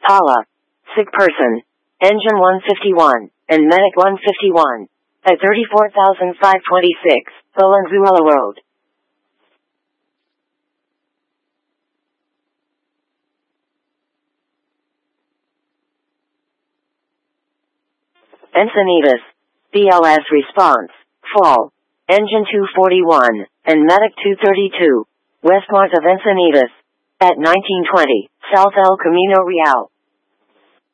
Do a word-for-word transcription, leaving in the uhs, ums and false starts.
Pala. Sick person. Engine one fifty-one, and Medic one fifty-one. At thirty-four thousand five hundred twenty-six, Valenzuela Road. Encinitas. B L S response. Fall. Engine two forty-one, and Medic two thirty-two. Westmart of Encinitas. At nineteen twenty, South El Camino Real.